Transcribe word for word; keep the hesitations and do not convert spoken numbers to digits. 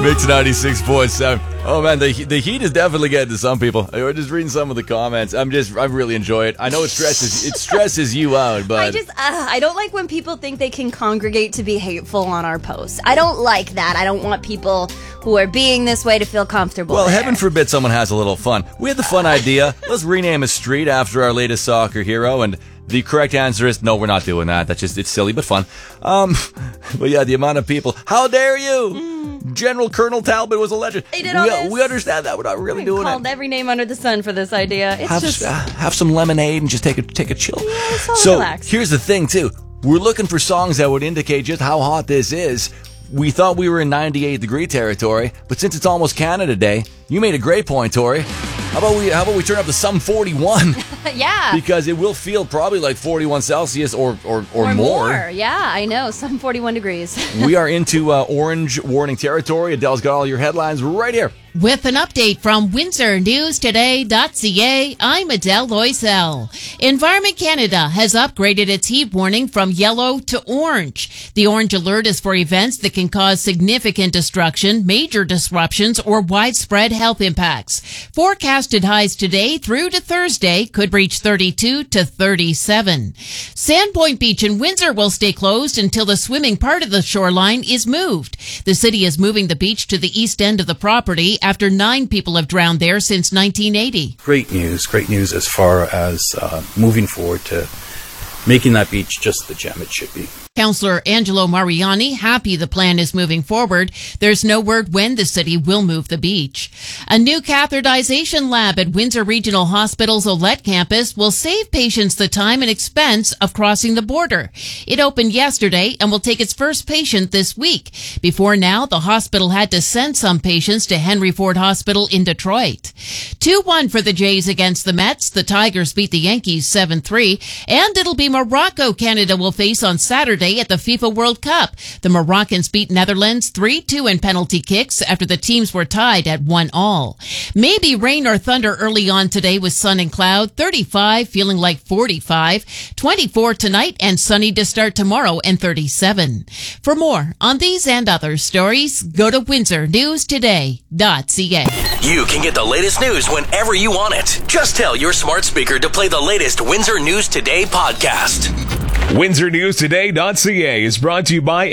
Mix ninety-six point seven. Oh man, the the heat is definitely getting to some people. We're just reading some of the comments. I'm just, I really enjoy it. I know it stresses it stresses you out, but I just, uh, I don't like when people think they can congregate to be hateful on our posts. I don't like that. I don't want people who are being this way to feel comfortable. Well, there. heaven forbid someone has a little fun. We had the fun idea. Let's rename a street after our latest soccer hero, and the correct answer is no, we're not doing that. That's just, it's silly but fun. Um, but yeah, the amount of people. How dare you? Mm. General Colonel Talbot was a legend. They did all we, this. we understand that. We're not really I doing called it. every name under the sun for this idea. It's have, just uh, have some lemonade and just take a take a chill. Yeah, so, so relax. Here's the thing too. We're looking for songs that would indicate just how hot this is. We thought we were in ninety-eight degree territory, but since it's almost Canada Day, you made a great point, Tori. How about we how about we turn up to some forty-one? Yeah. Because it will feel probably like forty-one Celsius or or, or, or more. more. Yeah, I know. Some forty-one degrees. We are into uh, orange warning territory. Adele's got all your headlines right here. With an update from Windsor News Today dot C A, I'm Adele Loisel. Environment Canada has upgraded its heat warning from yellow to orange. The orange alert is for events that can cause significant destruction, major disruptions, or widespread health impacts. Forecasted highs today through to Thursday could reach thirty-two to thirty-seven. Sandpoint Beach in Windsor will stay closed until the swimming part of the shoreline is moved. The city is moving the beach to the east end of the property after nine people have drowned there since nineteen eighty. Great news, great news as far as uh, moving forward to making that beach just the gem it should be. Councillor Angelo Mariani happy the plan is moving forward. There's no word when the city will move the beach. A new catheterization lab at Windsor Regional Hospital's Olette campus will save patients the time and expense of crossing the border. It opened yesterday and will take its first patient this week. Before now, the hospital had to send some patients to Henry Ford Hospital in Detroit. two one for the Jays against the Mets. The Tigers beat the Yankees seven three. And it'll be Morocco Canada will face on Saturday at the FIFA World Cup. The Moroccans beat Netherlands three two in penalty kicks after the teams were tied at one all. Maybe rain or thunder early on today with sun and cloud. thirty-five, feeling like forty-five. twenty-four tonight and sunny to start tomorrow and thirty-seven. For more on these and other stories, go to Windsor News Today dot C A. You can get the latest news whenever you want it. Just tell your smart speaker to play the latest Windsor News Today podcast. Windsor News Today dot C A is brought to you by